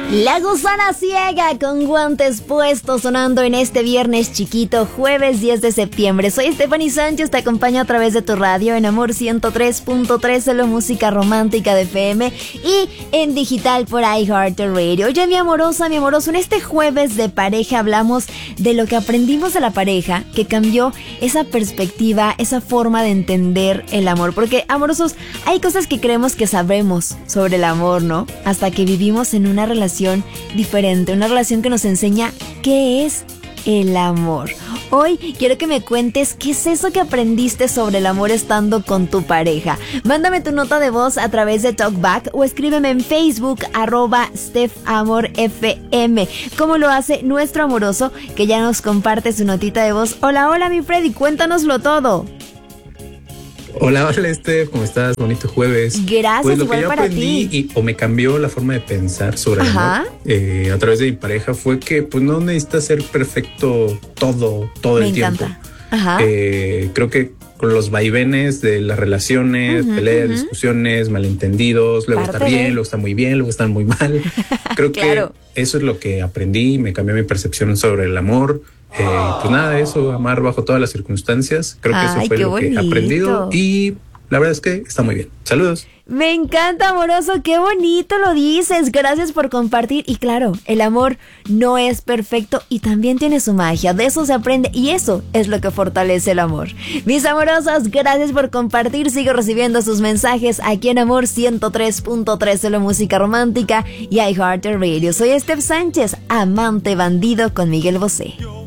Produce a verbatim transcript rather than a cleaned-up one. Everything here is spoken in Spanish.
La Gusana Ciega con guantes puestos sonando en este viernes chiquito, jueves diez de septiembre. Soy Stephanie Sánchez, te acompaño a través de tu radio en Amor ciento tres punto tres, solo música romántica de F M y en digital por iHeartRadio. Oye, mi amorosa, mi amoroso, en este jueves de pareja hablamos de lo que aprendimos de la pareja que cambió esa perspectiva, esa forma de entender el amor. Porque, amorosos, hay cosas que creemos que sabemos sobre el amor, ¿no? Hasta que vivimos en una relación diferente, una relación que nos enseña qué es el amor. Hoy quiero que me cuentes qué es eso que aprendiste sobre el amor estando con tu pareja. Mándame tu nota de voz a través de TalkBack o escríbeme en Facebook arroba StephAmorFM, como lo hace nuestro amoroso que ya nos comparte su notita de voz. Hola, hola mi Freddy, cuéntanoslo todo. Hola, hola Steph, ¿cómo estás? Bonito jueves. Gracias, pues lo igual que yo para aprendí ti. Y, o me cambió la forma de pensar sobre el Ajá. amor eh, a través de mi pareja fue que pues no necesitas ser perfecto todo, todo Me el encanta. tiempo. Ajá. Eh, creo que con los vaivenes de las relaciones, Uh-huh, peleas, uh-huh. discusiones, malentendidos, luego Parte está bien, de... luego está muy bien, luego están muy mal. Creo Claro. que eso es lo que aprendí, me cambió mi percepción sobre el amor. Eh, pues nada de eso, amar bajo todas las circunstancias. Creo que Ay, eso fue qué lo bonito. que he aprendido y la verdad es que está muy bien. Saludos. Me encanta, amoroso, qué bonito lo dices. Gracias por compartir. Y claro, el amor no es perfecto y también tiene su magia. De eso se aprende y eso es lo que fortalece el amor. Mis amorosos, gracias por compartir. Sigo recibiendo sus mensajes aquí en Amor ciento tres punto tres, solo música romántica y iHeartRadio. Soy Steph Sánchez, amante bandido con Miguel Bosé.